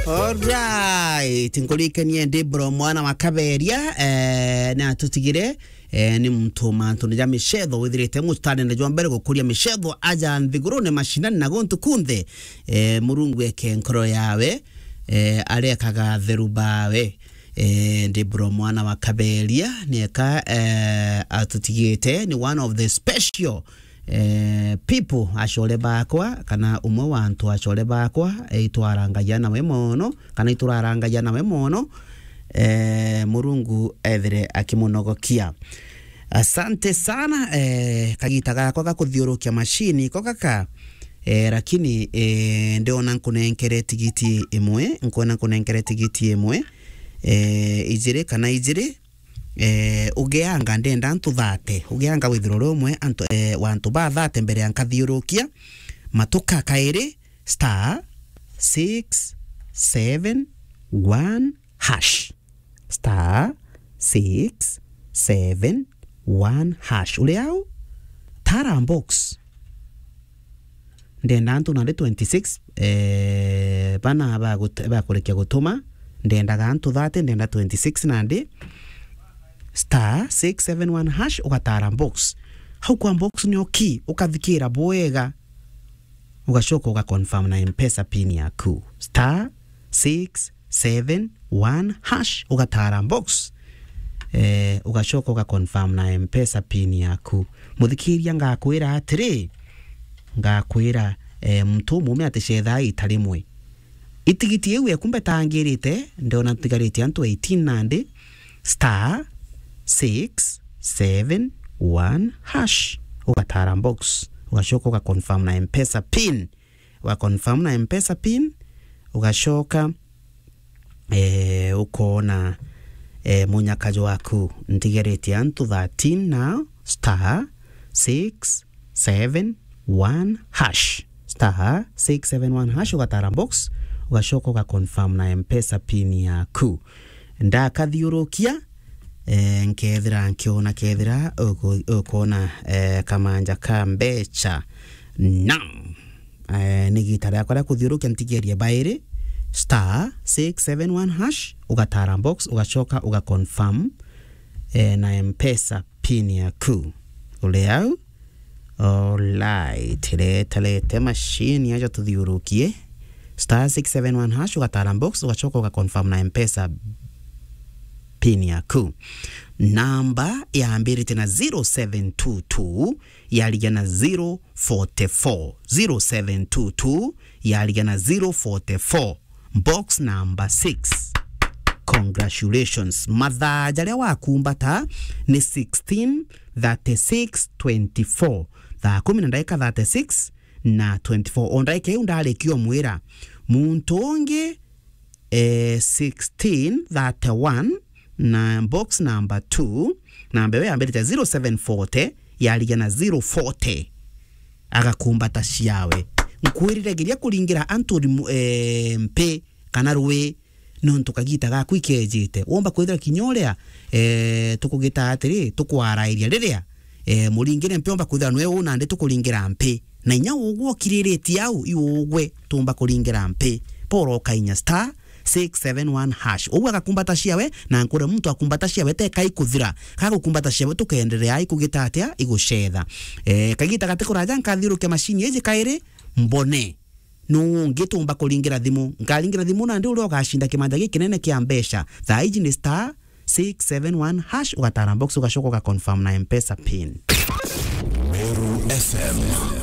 Alright, nkulikanie Debro mwana wa Kaberia na tutigire ni mtu mantu nja mishetho withirite mutane na jwambere gukuria mishetho aja nthigurune mashinani na gontu kunthe murungu eke nkoro yawe arekaga therubawe Debro mwana wa Kaberia nieka atutigite ni one of the special people ashole bakwa kana umwe wantu ashole bakwa itwarangaya nawe mono kana iturarangaya nawe mono murungu ethere akimunogokia. Asante sana kagita gako gakuthiurukia mashini ko kaka lakini ndiona nkunenkere tigiti imwe nkona nkunenkere tigiti imwe ijire kana ijire ugeanga ndenda antu thate ugeanga withiro rumwe antu wantu ba thate mbere yankathiurukia matuka kairi star 671 hash star 671 hash uleau tara box ndenda antu na 26 bana ba kurekia gutuma ndenda gantu thate ndenda 26 nandi star 671 hash ugatara box hau kwa box ni oki ukathikira bwega ugashoka ugaconfirm na M-Pesa pin yaku star 671 hash ugatara box ugashoka ugaconfirm na M-Pesa pin yaku muthikiria ngakwira atiri ngakwira mtu mume atechetha itarimwe itigiti yewe kumbe tangirite ndona tigarite antu 18 nandi star 671 hash ugatara box ugashoka ugaconfirm na M-Pesa pin ugaconfirm na M-Pesa pin ugashoka ukona munyakajo waku ntigerete antu 13 now star 671 hash star 671 hash ugatara box ugashoka ugaconfirm na M-Pesa pin yaku ndakathiurukia nkethira nkiona kethira ukona kamanja ka mbecha nam nigitara yakora kuthiurukia ntigeria baire star 671 hash ugatara box ugashoka ugaconfirm na M-Pesa pin yaku uleau. Alright, lete machine yaja tuthiurukie star 671 hash ugatara box ugashoka ugaconfirm na M-Pesa pin yaku. Namba ya ambiri tena 0722 yaligana 044 0722 yaligana 044 box number 6. Congratulations. Madhajalia wakumbata ni 16:36:24 thaa 10 ndaika 36 na 24 ondaike undale kio mwira muntonge 16:31 na box number 2 namba we ambere 0740 yaligana 040 agakumbata ciawe nkwiriregeria kuringira anturi mpe kana ruwe nontu kagita gaku ikejite womba kwithira kinyorea tukugita atiri tukwara riria muringire mpe womba kwithira nwe una ndi tukuringira mpe na inya ugwo kirireti yau iugwe tumba kuringira mpe poro kainya star 671 hash uwe gakumbata ciawe na nkure mtu akumbata ciawe te kai kuthira kago kumbata ciawe tukenderea ikugita atia igushetha kagita gatikuraja nkathiuruke machine eje kaire mbone no ngitumba kuringira thimu ngaringira thimu na ndi uri ugashinda kimanja gikinene kia mbesha thaa iji ni star 671 hash ugatara box ugashoka ugaconfirm na M-Pesa pin. Meru FM